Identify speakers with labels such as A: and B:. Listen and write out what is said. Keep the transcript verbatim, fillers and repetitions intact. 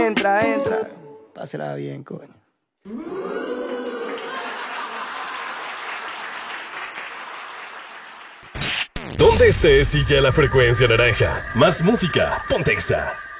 A: Entra, entra. Pásela bien, coño.
B: Donde estés, sigue la frecuencia naranja. Más música, Pontexa.